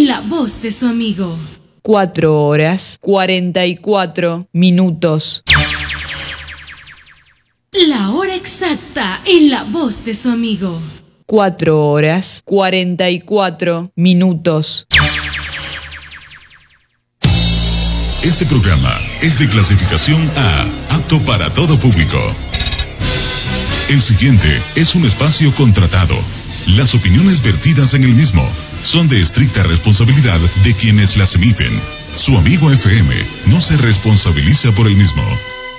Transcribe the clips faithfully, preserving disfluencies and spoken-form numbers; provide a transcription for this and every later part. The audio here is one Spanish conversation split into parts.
en la voz de su amigo. Cuatro horas, cuarenta y cuatro minutos. La hora exacta en la voz de su amigo. Cuatro horas, cuarenta y cuatro minutos. Este programa es de clasificación A, apto para todo público. El siguiente es un espacio contratado. Las opiniones vertidas en el mismo son de estricta responsabilidad de quienes las emiten. Su amigo F M no se responsabiliza por el mismo.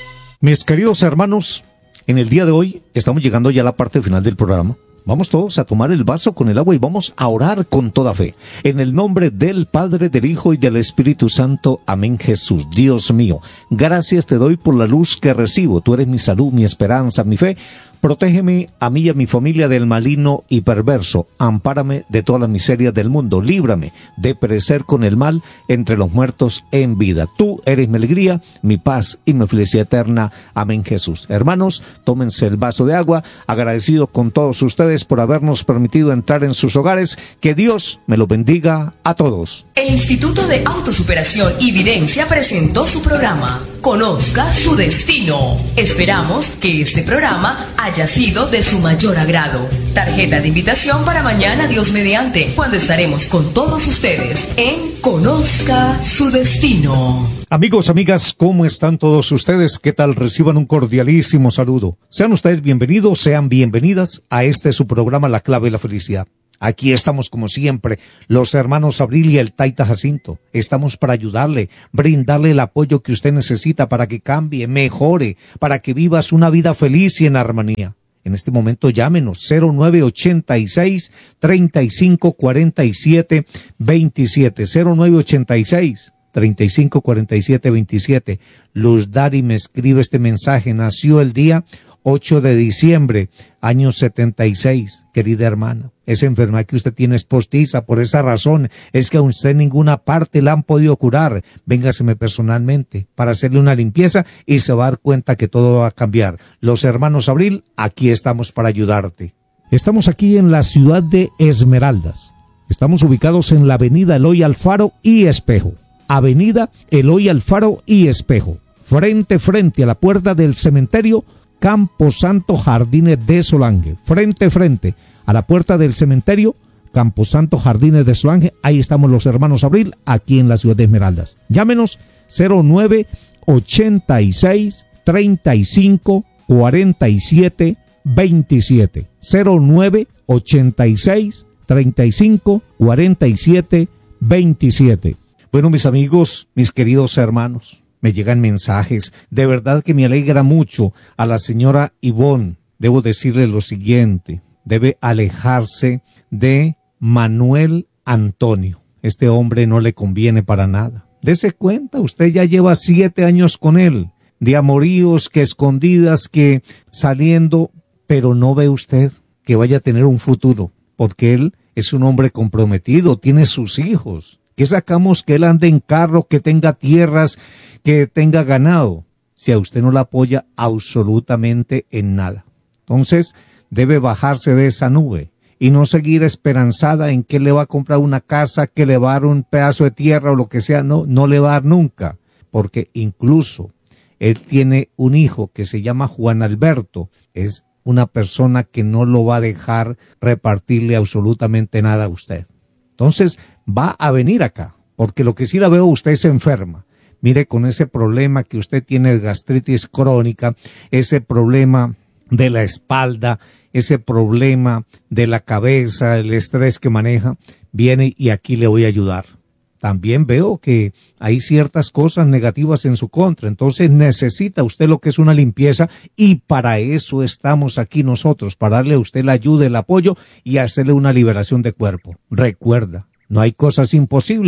Mis queridos hermanos, en el día de hoy estamos llegando ya a la parte final del programa. Vamos todos a tomar el vaso con el agua y vamos a orar con toda fe. En el nombre del Padre, del Hijo y del Espíritu Santo. Amén, Jesús. Dios mío, gracias te doy por la luz que recibo. Tú eres mi salud, mi esperanza, mi fe. Protégeme a mí y a mi familia del maligno y perverso. Ampárame de todas las miserias del mundo. Líbrame de perecer con el mal entre los muertos en vida. Tú eres mi alegría, mi paz y mi felicidad eterna. Amén, Jesús. Hermanos, tómense el vaso de agua. Agradecido con todos ustedes por habernos permitido entrar en sus hogares. Que Dios me los bendiga a todos. El Instituto de Autosuperación y Videncia presentó su programa Conozca su Destino. Esperamos que este programa haya sido de su mayor agrado. Tarjeta de invitación para mañana, Dios mediante, cuando estaremos con todos ustedes en Conozca su Destino. Amigos, amigas, ¿cómo están todos ustedes? ¿Qué tal? Reciban un cordialísimo saludo. Sean ustedes bienvenidos, sean bienvenidas a este su programa La Clave de la Felicidad. Aquí estamos como siempre, los hermanos Abril y el Taita Jacinto. Estamos para ayudarle, brindarle el apoyo que usted necesita para que cambie, mejore, para que vivas una vida feliz y en armonía. En este momento llámenos cero nueve ochenta y seis, treinta y cinco cuarenta y siete veintisiete, cero nueve ochenta y seis, treinta y cinco cuarenta y siete veintisiete. Luz Dari me escribe este mensaje, nació el día ocho de diciembre, año setenta y seis, querida hermana. Esa enfermedad que usted tiene es postiza, por esa razón es que a usted en ninguna parte la han podido curar. Véngaseme personalmente para hacerle una limpieza y se va a dar cuenta que todo va a cambiar. Los hermanos Abril, aquí estamos para ayudarte. Estamos aquí en la ciudad de Esmeraldas. Estamos ubicados en la avenida Eloy Alfaro y Espejo. Avenida Eloy Alfaro y Espejo. Frente, frente a la puerta del cementerio Camposanto Jardines de Solange, frente frente a la puerta del cementerio Camposanto Jardines de Solange. Ahí estamos los hermanos Abril, aquí en la ciudad de Esmeraldas. Llámenos cero nueve ochenta y seis, treinta y cinco cuarenta y siete veintisiete, cero nueve ochenta y seis, treinta y cinco cuarenta y siete veintisiete. Bueno, mis amigos, mis queridos hermanos, me llegan mensajes, de verdad que me alegra mucho. A la señora Ivonne, debo decirle lo siguiente, debe alejarse de Manuel Antonio. Este hombre no le conviene para nada. Dese cuenta, usted ya lleva siete años con él, de amoríos, que escondidas, que saliendo, pero no ve usted que vaya a tener un futuro, porque él es un hombre comprometido, tiene sus hijos. ¿Qué sacamos que él ande en carro, que tenga tierras, que tenga ganado, si a usted no la apoya absolutamente en nada? Entonces debe bajarse de esa nube y no seguir esperanzada en que le va a comprar una casa, que le va a dar un pedazo de tierra o lo que sea. No, no le va a dar nunca, porque incluso él tiene un hijo que se llama Juan Alberto. Es una persona que no lo va a dejar repartirle absolutamente nada a usted. Entonces va a venir acá, porque lo que sí la veo, usted se enferma. Mire, con ese problema que usted tiene de gastritis crónica, ese problema de la espalda, ese problema de la cabeza, el estrés que maneja, viene y aquí le voy a ayudar. También veo que hay ciertas cosas negativas en su contra, entonces necesita usted lo que es una limpieza, y para eso estamos aquí nosotros, para darle a usted la ayuda, el apoyo y hacerle una liberación de cuerpo. Recuerda, no hay cosas imposibles.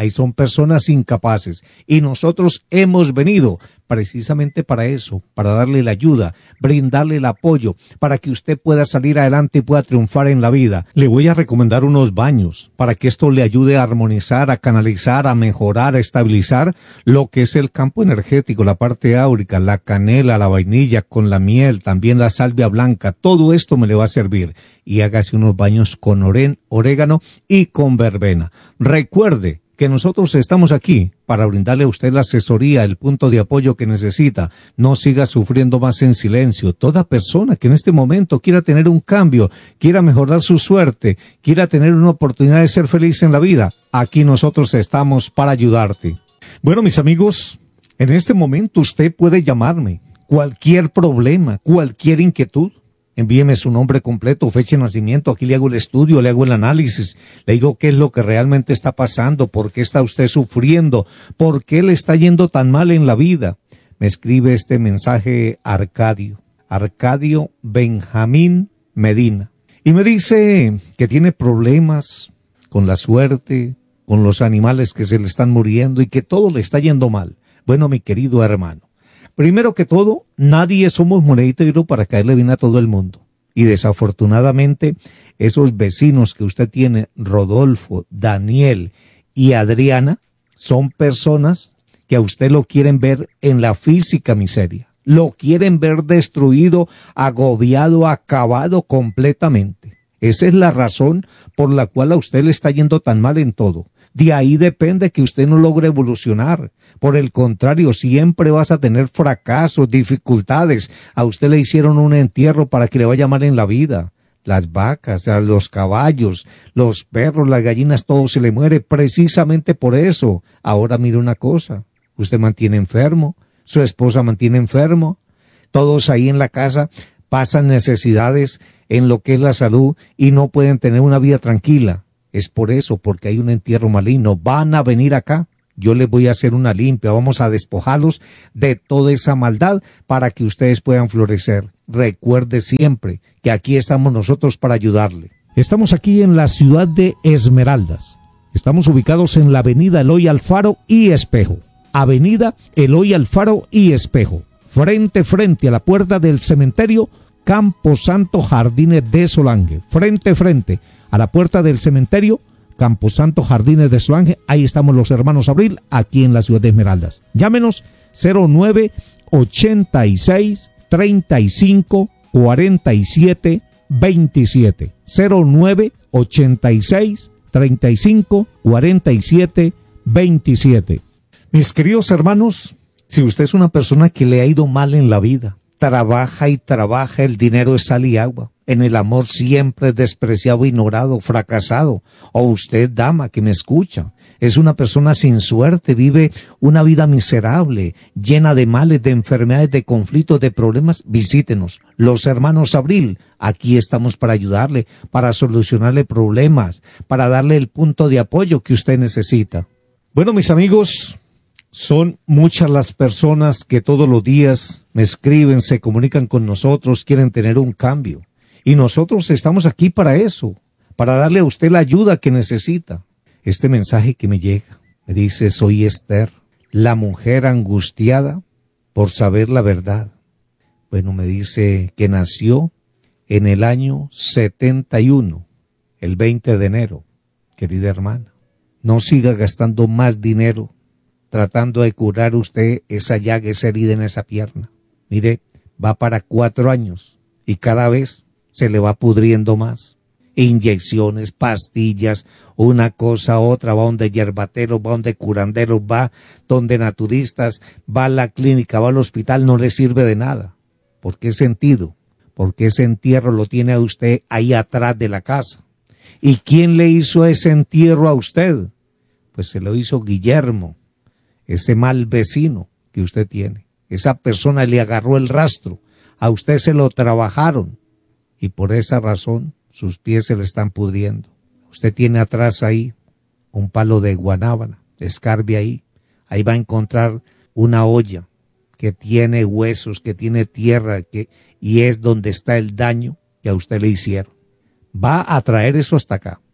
Ahí son personas incapaces y nosotros hemos venido precisamente para eso, para darle la ayuda, brindarle el apoyo, para que usted pueda salir adelante y pueda triunfar en la vida. Le voy a recomendar unos baños para que esto le ayude a armonizar, a canalizar, a mejorar, a estabilizar lo que es el campo energético, la parte áurica, la canela, la vainilla con la miel, también la salvia blanca. Todo esto me le va a servir y hágase unos baños con oren, orégano y con verbena. Recuerde que nosotros estamos aquí para brindarle a usted la asesoría, el punto de apoyo que necesita. No siga sufriendo más en silencio. Toda persona que en este momento quiera tener un cambio, quiera mejorar su suerte, quiera tener una oportunidad de ser feliz en la vida, aquí nosotros estamos para ayudarte. Bueno, mis amigos, en este momento usted puede llamarme. Cualquier problema, cualquier inquietud, envíeme su nombre completo, fecha de nacimiento, aquí le hago el estudio, le hago el análisis, le digo qué es lo que realmente está pasando, por qué está usted sufriendo, por qué le está yendo tan mal en la vida. Me escribe este mensaje Arcadio, Arcadio Benjamín Medina, y me dice que tiene problemas con la suerte, con los animales que se le están muriendo y que todo le está yendo mal. Bueno, mi querido hermano, primero que todo, nadie somos monedita de oro para caerle bien a todo el mundo. Y desafortunadamente, esos vecinos que usted tiene, Rodolfo, Daniel y Adriana, son personas que a usted lo quieren ver en la física miseria. Lo quieren ver destruido, agobiado, acabado completamente. Esa es la razón por la cual a usted le está yendo tan mal en todo. De ahí depende que usted no logre evolucionar. Por el contrario, siempre vas a tener fracasos, dificultades. A usted le hicieron un entierro para que le vaya mal en la vida. Las vacas, los caballos, los perros, las gallinas, todo se le muere precisamente por eso. Ahora mire una cosa, usted mantiene enfermo, su esposa mantiene enfermo, todos ahí en la casa pasan necesidades en lo que es la salud y no pueden tener una vida tranquila. Es por eso, porque hay un entierro maligno. Van a venir acá. Yo les voy a hacer una limpia. Vamos a despojarlos de toda esa maldad para que ustedes puedan florecer. Recuerde siempre que aquí estamos nosotros para ayudarle. Estamos aquí en la ciudad de Esmeraldas. Estamos ubicados en la avenida Eloy Alfaro y Espejo. Avenida Eloy Alfaro y Espejo. Frente, frente a la puerta del cementerio Camposanto Jardines de Solange. Frente, frente a la puerta del cementerio Camposanto Jardines de Solange. Ahí estamos los hermanos Abril, aquí en la ciudad de Esmeraldas. Llámenos cero nueve ochenta y seis treinta y cinco cuarenta y siete veintisiete. cero nueve ochenta y seis treinta y cinco cuarenta y siete veintisiete. Mis queridos hermanos, si usted es una persona que le ha ido mal en la vida, trabaja y trabaja, el dinero es sal y agua. En el amor siempre es despreciado, ignorado, fracasado. O usted, dama, que me escucha, es una persona sin suerte, vive una vida miserable, llena de males, de enfermedades, de conflictos, de problemas. Visítenos, los hermanos Abril. Aquí estamos para ayudarle, para solucionarle problemas, para darle el punto de apoyo que usted necesita. Bueno, mis amigos, son muchas las personas que todos los días me escriben, se comunican con nosotros, quieren tener un cambio. Y nosotros estamos aquí para eso, para darle a usted la ayuda que necesita. Este mensaje que me llega, me dice, soy Esther, la mujer angustiada por saber la verdad. Bueno, me dice que nació en el año setenta y uno, el veinte de enero. Querida hermana, no siga gastando más dinero tratando de curar usted esa llaga, esa herida en esa pierna. Mire, va para cuatro años y cada vez se le va pudriendo más. Inyecciones, pastillas, una cosa, otra, va donde hierbateros, va donde curanderos, va donde naturistas, va a la clínica, va al hospital, no le sirve de nada. ¿Por qué sentido? Porque ese entierro lo tiene a usted ahí atrás de la casa. ¿Y quién le hizo ese entierro a usted? Pues se lo hizo Guillermo, ese mal vecino que usted tiene. Esa persona le agarró el rastro, a usted se lo trabajaron y por esa razón sus pies se le están pudriendo. Usted tiene atrás ahí un palo de guanábana, escarbe ahí, ahí va a encontrar una olla que tiene huesos, que tiene tierra, que, y es donde está el daño que a usted le hicieron. Va a traer eso hasta acá.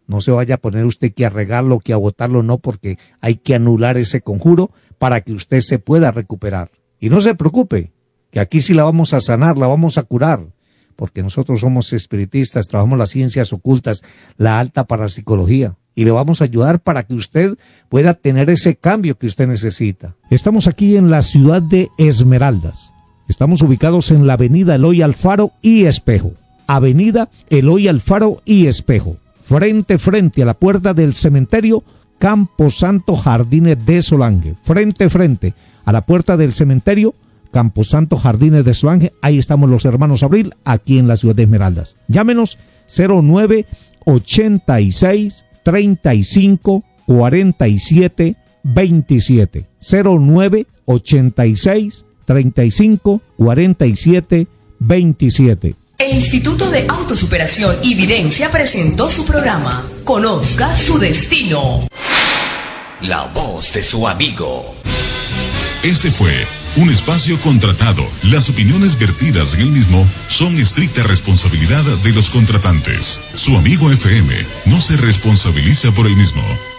No se vaya a poner usted que a regarlo, que a botarlo, no, porque hay que anular ese conjuro para que usted se pueda recuperar. Y no se preocupe, que aquí sí la vamos a sanar, la vamos a curar, porque nosotros somos espiritistas, trabajamos las ciencias ocultas, la alta parapsicología, y le vamos a ayudar para que usted pueda tener ese cambio que usted necesita. Estamos aquí en la ciudad de Esmeraldas. Estamos ubicados en la avenida Eloy Alfaro y Espejo. Avenida Eloy Alfaro y Espejo. Frente, frente a la puerta del cementerio Camposanto Jardines de Solange. Frente, frente a la puerta del cementerio Camposanto Jardines de Solange. Ahí estamos los hermanos Abril, aquí en la ciudad de Esmeraldas. Llámenos cero nueve ochenta y seis treinta y cinco cuarenta y siete veintisiete. cero nueve ochenta y seis treinta y cinco cuarenta y siete veintisiete. El Instituto de Autosuperación y Videncia presentó su programa Conozca su Destino. La voz de su amigo. Este fue un espacio contratado. Las opiniones vertidas en el mismo son estricta responsabilidad de los contratantes. Su amigo F M no se responsabiliza por el mismo.